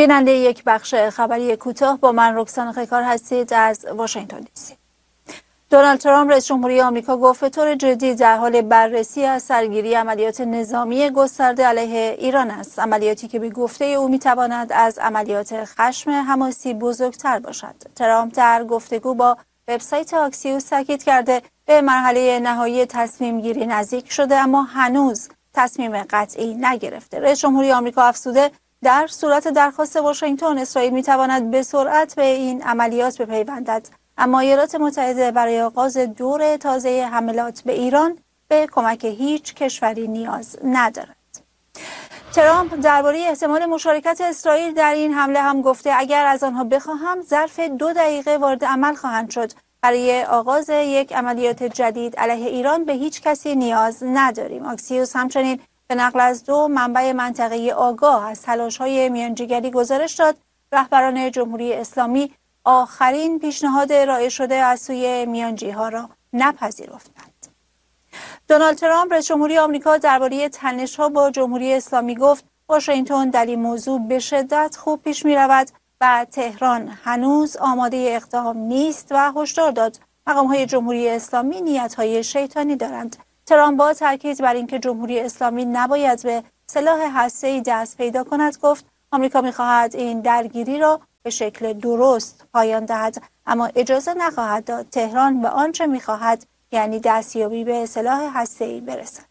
بیننده یک بخش خبری کوتاه با من رکسانا خیکار هستید از واشنگتن دی سی. دونالد ترامپ رئیس جمهوری آمریکا گفت به طور جدی در حال بررسی از سرگیری عملیات نظامی گسترده علیه ایران است، عملیاتی که به گفته او میتواند از عملیات خشم حماسی بزرگتر باشد. ترامپ در گفتگو با وبسایت آکسیوس تاکید کرده به مرحله نهایی تصمیم گیری نزدیک شده، اما هنوز تصمیم قطعی نگرفته. رئیس جمهوری آمریکا افزوده در صورت درخواست واشنگتن، اسرائیل میتواند به سرعت به این عملیات بپیوندد، اما ایالات متحده برای آغاز دور تازه حملات به ایران به کمک هیچ کشوری نیاز ندارد. ترامپ درباره احتمال مشارکت اسرائیل در این حمله هم گفته اگر از آنها بخواهم ظرف 2 دقیقه وارد عمل خواهند شد. برای آغاز یک عملیات جدید علیه ایران به هیچ کسی نیاز نداریم. آکسیوس همچنین به نقل از 2 منبع منطقه‌ای آگاه از تلاش‌های میانجیگری گزارش داد رهبران جمهوری اسلامی آخرین پیشنهاد ارائه شده از سوی میانجی‌ها را نپذیرفتند. دونالد ترامپ رئیس جمهوری آمریکا درباره تنش‌ها با جمهوری اسلامی گفت واشنگتن در این موضوع به شدت خوب پیش می‌رود و تهران هنوز آماده اقدام نیست و هشدار داد مقام‌های جمهوری اسلامی نیت‌های شیطانی دارند. ترامپ با تاکید بر اینکه جمهوری اسلامی نباید به سلاح هسته‌ای دست پیدا کند گفت آمریکا می‌خواهد این درگیری را به شکل درست پایان دهد، اما اجازه نخواهد داد تهران به آنچه می‌خواهد یعنی دستیابی به سلاح هسته‌ای برسد.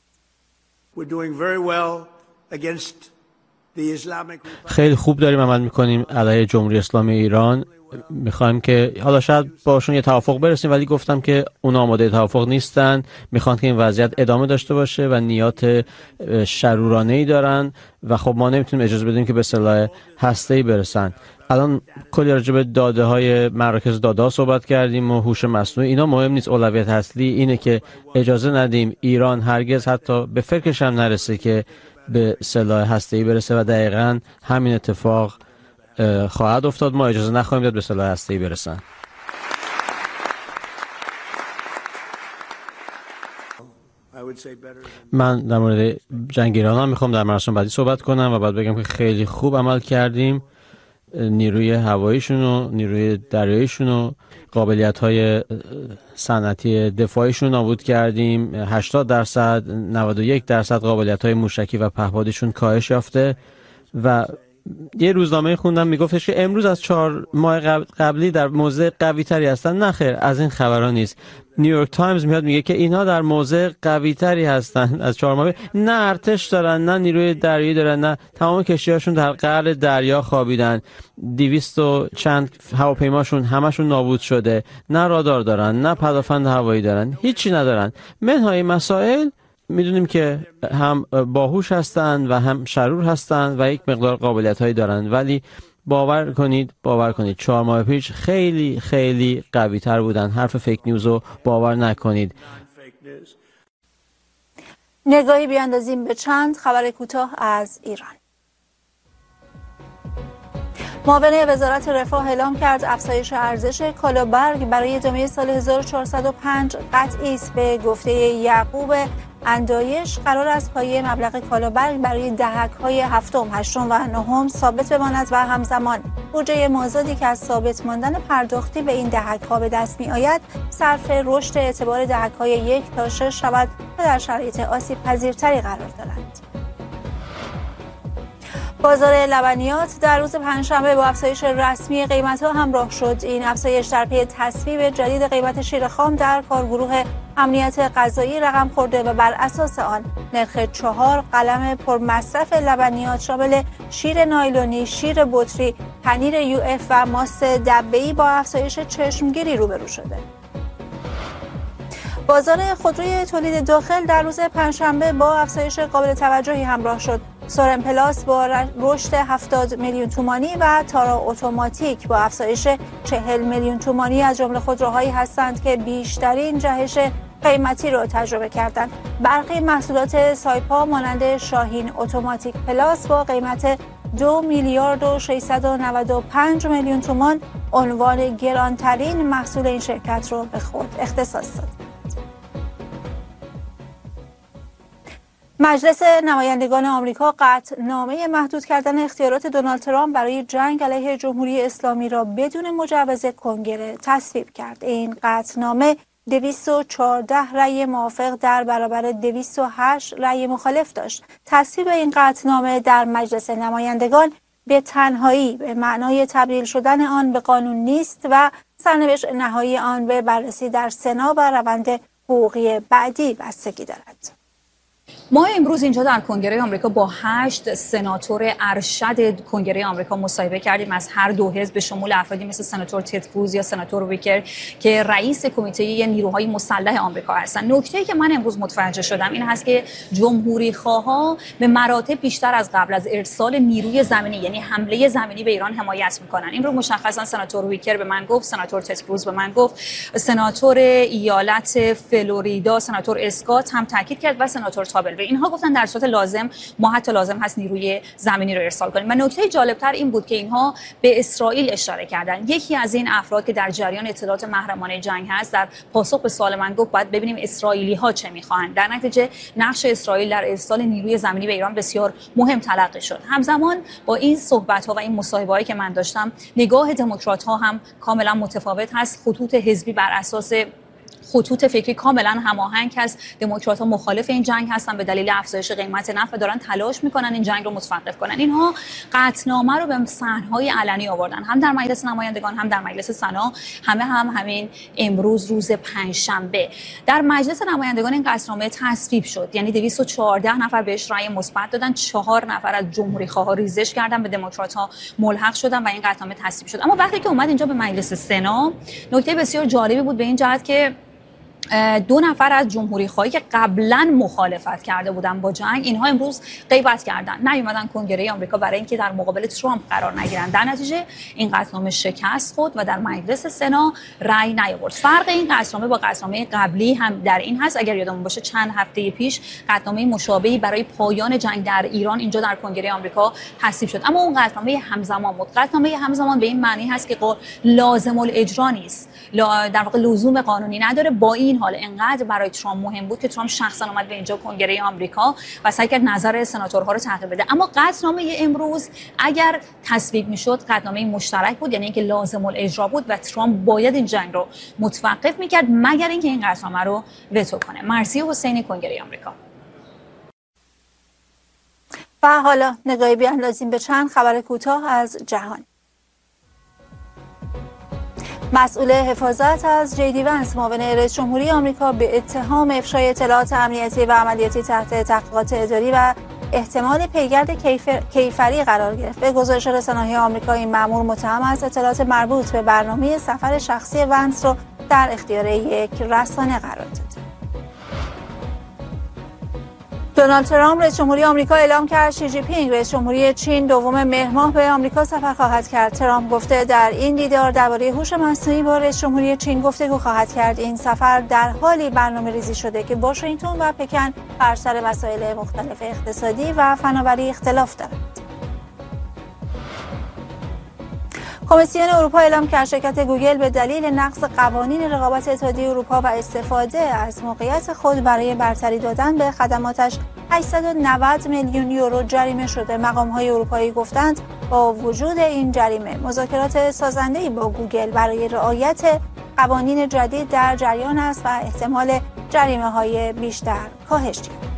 خیلی خوب داریم عمل می‌کنیم علیه جمهوری اسلامی ایران. میخوایم که حالا شاید باشون یه توافق برسیم، ولی گفتم که اون آماده توافق نیستن، میخوان که این وضعیت ادامه داشته باشه و نیات شرورانه‌ای دارن و خب ما نمیتونیم اجازه بدیم که به سلاح هسته‌ای برسن. الان کلی راجع به داده‌های مراکز داده صحبت کردیم و هوش مصنوعی، اینا مهم نیست. اولویت اصلی اینه که اجازه ندیم ایران هرگز حتی به فکرش هم نرسه که به سلاح هسته‌ای برسه و دقیقاً همین اتفاق خواهد افتاد. ما اجازه نخواهیم داد به سلاح هسته‌ای برسن. من در مورد جنگ ایران هم میخوام در مراسم بعدی صحبت کنم و بعد بگم که خیلی خوب عمل کردیم. نیروی هواییشون و نیروی دریاییشون و قابلیت‌های صنعتی دفاعیشون نابود کردیم. 80%، 91% قابلیت‌های موشکی و پهپادیشون کاهش یافته و یه روزنامه خوندم میگفتش که امروز از 4 ماه قبلی در موضع قوی تری هستن. نه خیر، از این خبرها نیست. نیویورک تایمز میاد میگه که اینها در موضع قوی تری هستن از 4 ماه. نه ارتش دارن، نه نیروی دریایی دارن، نه تمام کشتی‌هاشون در قعر دریا خوابیدن. 200 و چند هواپیماشون همشون نابود شده. نه رادار دارن، نه پدافند هوایی دارن، هیچی ندارن. منهای مسائل میدونیم که هم باهوش هستند و هم شرور هستند و یک مقدار قابلیت هایی دارند، ولی باور کنید 4 ماه پیش خیلی خیلی قوی تر بودن. حرف فیک نیوز رو باور نکنید. نگاهی بیاندازیم به چند خبر کوتاه از ایران. معاون وزارت رفاه اعلام کرد افزایش ارزش کالابرگ برای ادامه سال 1405 قطعی است. به گفته یعقوب اندایش قرار است پایه مبلغ کالابرگ برای دهک‌های هفتم، هشتم و نهم ثابت بماند و همزمان بودجه مازادی که از ثابت ماندن پرداختی به این دهک‌ها به دست می‌آید صرف رشد اعتبار دهک‌های 1 تا 6 شود و در شرایط آسیب‌پذیرتری قرار دارند. بازار لبنیات در روز پنجشنبه با افزایش رسمی قیمت‌ها همراه شد. این افزایش در پی تصویب جدید قیمت شیر خام در کارگروه امنیت غذایی رقم خورده و بر اساس آن نرخ 4 قلم پرمصرف لبنیات شامل شیر نایلونی، شیر بطری، پنیر UF و ماست دبه‌ای با افزایش چشمگیری روبرو شده. بازار خودروی تولید داخل در روز پنجشنبه با افزایش قابل توجهی همراه شد. سورن پلاس با رشد 70 میلیون تومانی و تارا اتوماتیک با افزایش 40 میلیون تومانی از جمله خودروهایی هستند که بیشترین جهش قیمتی را تجربه کردند. برخی محصولات سایپا مانند شاهین اتوماتیک پلاس با قیمت 2 میلیارد و 695 میلیون تومان عنوان گرانترین محصول این شرکت را به خود اختصاص داد. مجلس نمایندگان آمریکا قطعنامه محدود کردن اختیارات دونالد ترامپ برای جنگ علیه جمهوری اسلامی را بدون مجوز کنگره تصویب کرد. این قطعنامه 214 رأی موافق در برابر 208 رأی مخالف داشت. تصویب این قطعنامه در مجلس نمایندگان به تنهایی به معنای تبدیل شدن آن به قانون نیست و سرنوشت نهایی آن به بررسی در سنا و روند حقوقی بعدی بستگی دارد. ما امروز اینجا در کنگره آمریکا با 8 سناتور ارشد کنگره آمریکا مصاحبه کردیم از هر دو حزب به شمول افرادی مثل سناتور تد کروز یا سناتور ویکر که رئیس کمیته نیروهای مسلح آمریکا هستند. نکته‌ای که من امروز متوجه شدم این هست که جمهوری خواها به مراتب بیشتر از قبل از ارسال نیروی زمینی یعنی حمله زمینی به ایران حمایت می‌کنن. این رو مشخصا سناتور ویکر به من گفت، سناتور تد کروز به من گفت، سناتور ایالت فلوریدا سناتور اسکات هم تاکید کرد و سناتور تابل. اینها گفتن در صورت لازم ما حتی لازم هست نیروی زمینی رو ارسال کنیم. و نکته جالبتر این بود که اینها به اسرائیل اشاره کردن. یکی از این افراد که در جریان اطلاعات محرمانه جنگ هست در پاسخ به سوال من گفت باید ببینیم اسرائیلی ها چه میخواهند. در نتیجه نقش اسرائیل در ارسال نیروی زمینی به ایران بسیار مهم تلقی شد. همزمان با این صحبت ها و این مصاحبه هایی که من داشتم نگاه دموکرات ها هم کاملا متفاوت هست. خطوط حزبی بر اساس خطوط فکری کاملا هماهنگ هست. دموکرات‌ها مخالف این جنگ هستن به دلیل افزایش قیمت نفت و دارن تلاش میکنن این جنگ رو متوقف کنن. اینها قطعنامه رو به صحنه‌های علنی آوردن، هم در مجلس نمایندگان هم در مجلس سنا، همین امروز روز پنجشنبه در مجلس نمایندگان این قطعنامه تصویب شد. یعنی 214 نفر بهش رأی مثبت دادن، 4 نفر از جمهوری خواها ریزش کردن، به دموکرات‌ها ملحق شدن و این قطعنامه تصویب شد. اما وقتی که اومد اینجا به مجلس سنا، نکته بسیار جالبی بود به این جهت که 2 نفر از جمهوری خواهی که قبلا مخالفت کرده بودن با جنگ اینها امروز غیبت کردن، نیومدن کنگره آمریکا برای اینکه در مقابل ترامپ قرار نگیرن. در نتیجه این قطعنامه شکست خورد و در مجلس سنا رأی نیاورد. فرق این قطعنامه با قطعنامه قبلی هم در این هست، اگر یادمون باشه چند هفته پیش قطعنامه مشابهی برای پایان جنگ در ایران اینجا در کنگره آمریکا تصویب شد، اما اون قطعنامه همزمان بود. قطعنامه همزمان به این معنی هست که لازم الاجرا نیست، در واقع لزوم قانونی نداره. با این حال انقدر برای ترامپ مهم بود که ترامپ شخصا اومد به اینجا کنگره آمریکا و سعی کرد نظر سناتورها رو تحقیق بده. اما قطعنامه امروز اگر تصویب میشد قطعنامه مشترک بود، یعنی اینکه لازم الاجرا بود و ترامپ باید این جنگ رو متوقف میکرد مگر اینکه این قطعنامه رو وتو کنه. مرسی حسینی، کنگره آمریکا. و حالا نگاهی بیاندازیم به چند خبر کوتاه از جهان. مسئول حفاظت از جی دی ونس معاون رئیس جمهوری آمریکا به اتهام افشای اطلاعات امنیتی و عملیاتی تحت تحقیقات اداری و احتمال پیگرد کیفری قرار گرفت. به گزارش رسانه‌های آمریکا این مأمور متهم است اطلاعات مربوط به برنامه سفر شخصی ونس رو در اختیار یک رسانه قرار داد. دونالد ترامپ رئیس جمهوری آمریکا اعلام کرد شی جی پینگ رئیس جمهوری چین دوم مهر ماه به آمریکا سفر خواهد کرد. ترامپ گفته در این دیدار درباره هوش مصنوعی با رئیس جمهوری چین گفتگو خواهد کرد. این سفر در حالی برنامه‌ریزی شده که واشنگتن و پکن بر سر مسائل مختلف اقتصادی و فناوری اختلاف دارند. کمیسیون اروپا اعلام کرد شرکت گوگل به دلیل نقض قوانین رقابت اتحادیه اروپا و استفاده از موقعیت خود برای برتری دادن به خدماتش 890 میلیون یورو جریمه شده. مقام‌های اروپایی گفتند با وجود این جریمه مذاکرات سازنده‌ای با گوگل برای رعایت قوانین جدید در جریان است و احتمال جریمه‌های بیشتر کاهش یابد.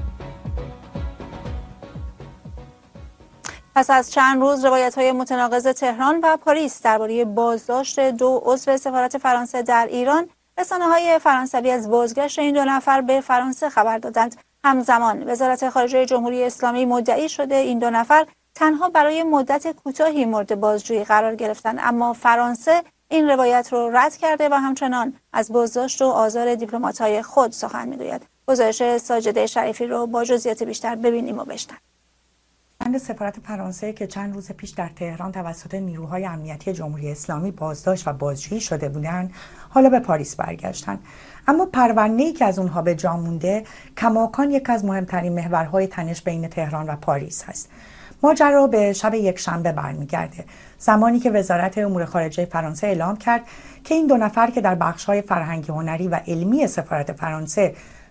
پس از چند روز روایت‌های متناقض تهران و پاریس درباره بازداشت 2 عضو سفارت فرانسه در ایران، رسانه‌های فرانسوی از بازگشت این 2 نفر به فرانسه خبر دادند. همزمان وزارت خارجه جمهوری اسلامی مدعی شده این 2 نفر تنها برای مدت کوتاهی مورد بازجویی قرار گرفتند، اما فرانسه این روایت رو رد کرده و همچنان از بازداشت و آزار دیپلمات‌های خود سخن می‌گوید. گزارش ساجده شریفی رو با جزئیات بیشتر ببینیم و بشنویم. سفارت فرانسه که چند روز پیش در تهران توسط نیروهای امنیتی جمهوری اسلامی بازداشت و بازجویی شده بودند، حالا به پاریس برگشتند. اما پرونده‌ای که از اونها به جا مونده کماکان یک از مهمترین محورهای تنش بین تهران و پاریس هست. ماجرا به شب یکشنبه برمیگرده، زمانی که وزارت امور خارجه فرانسه اعلام کرد که این 2 نفر که در بخش‌های فرهنگی، هنری و علمی سفارت فرانسه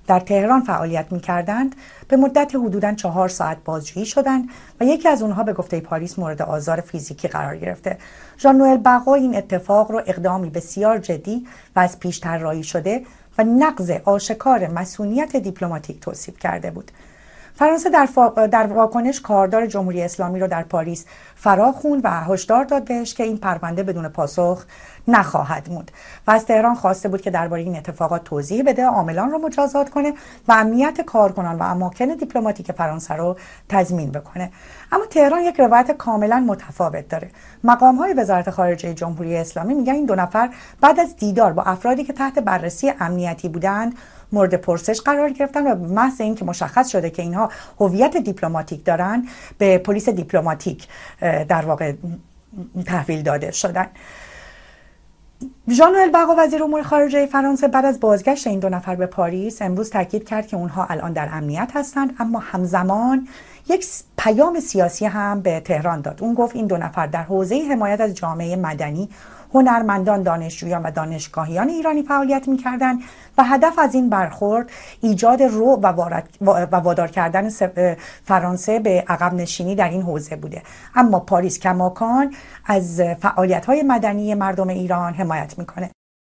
در تهران فعالیت می‌کردند به مدت حدوداً 4 ساعت بازجویی شدند و یکی از اونها به گفته پلیس مورد آزار فیزیکی قرار گرفته. ژان نوئل بقا این اتفاق رو اقدامی بسیار جدی و از پیش طراحی شده و نقض آشکار مصونیت دیپلماتیک توصیف کرده بود. فرانسه در واکنش کاردار جمهوری اسلامی رو در پاریس فرا خوند و هشدار داد بهش که این پرونده بدون پاسخ نخواهد موند و از تهران خواسته بود که درباره این اتفاقات توضیح بده، عاملان رو مجازات کنه و امنیت کارکنان و اماکن دیپلماتیک فرانسه رو تضمین بکنه. اما تهران یک روایت کاملا متفاوت داره. مقام‌های وزارت خارجه جمهوری اسلامی میگن این 2 نفر بعد از دیدار با افرادی که تحت بررسی امنیتی بودند مورد پرسش قرار گرفتن و محض اینکه مشخص شده که اینها هویت دیپلماتیک دارن به پلیس دیپلماتیک در واقع تحویل داده شدن. ژان نوئل بقا وزیر امور خارجه فرانسه بعد از بازگشت این 2 نفر به پاریس امروز تاکید کرد که اونها الان در امنیت هستند، اما همزمان یک پیام سیاسی هم به تهران داد. اون گفت این 2 نفر در حوزه حمایت از جامعه مدنی، هنرمندان، دانشجویان و دانشگاهیان ایرانی فعالیت می‌کردند و هدف از این برخورد ایجاد رعب و وادار کردن فرانسه به عقب نشینی در این حوزه بوده. اما پاریس کماکان از فعالیت‌های مدنی مردم ایران حمایت می‌کنه.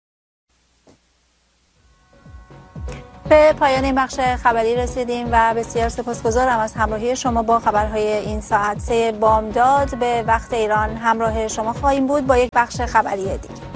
به پایان این بخش خبری رسیدیم و بسیار سپاسگزارم از همراهی شما با خبرهای این ساعت. 3 بامداد به وقت ایران همراه شما خواهیم بود با یک بخش خبری دیگه.